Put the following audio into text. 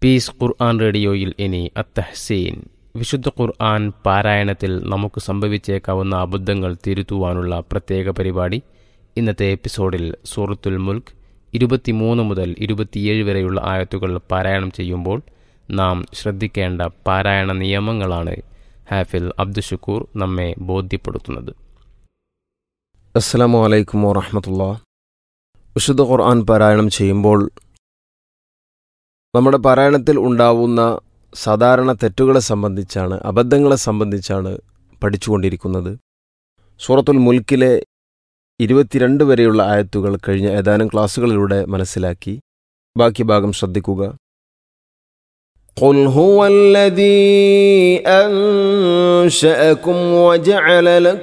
Piece ഖുർആൻ റേഡിയോയിൽ ഇനി അത്തഹ്സീൻ, വിശുദ്ധ ഖുർആൻ പാരായണത്തിൽ നമുക്ക് സംഭവിച്ചേക്കാവുന്ന അബദ്ധങ്ങൾ തിരുത്തുവാനുള്ള പ്രത്യേക പരിപാടി. ഇന്നത്തെ എപ്പിസോഡിൽ സൂറത്തുൽ മുൽക്ക് 23 മുതൽ 27 വരെയുള്ള ആയത്തുകൾ പാരായണം ചെയ്യുമ്പോൾ നാം ശ്രദ്ധിക്കേണ്ട പാരായണ നിയമങ്ങളാണ് ഹാഫിൽ അബ്ദുഷക്കൂർ നമ്മെ ബോധ്യപ്പെടുത്തുന്നത്. അസ്സലാമു അലൈക്കും വറഹ്മത്തുള്ളാഹി. വിശുദ്ധ ഖുർആൻ പാരായണം ചെയ്യുമ്പോൾ നമ്മുടെ പാരായണത്തിൽ ഉണ്ടാവുന്ന സാധാരണ തെറ്റുകളെ സംബന്ധിച്ചാണ്, അബദ്ധങ്ങളെ സംബന്ധിച്ചാണ് പഠിച്ചുകൊണ്ടിരിക്കുന്നത്. സൂറത്തുൽ മുൽക്കിലെ 22 വരെയുള്ള ആയത്തുകൾ കഴിഞ്ഞ ഏതാനും ക്ലാസ്സുകളിലൂടെ മനസ്സിലാക്കി. ബാക്കി ഭാഗം ശ്രദ്ധിക്കുക. ഖുൽ ഹുവല്ലദീ അൻശഅകും വജഅല ലക്കും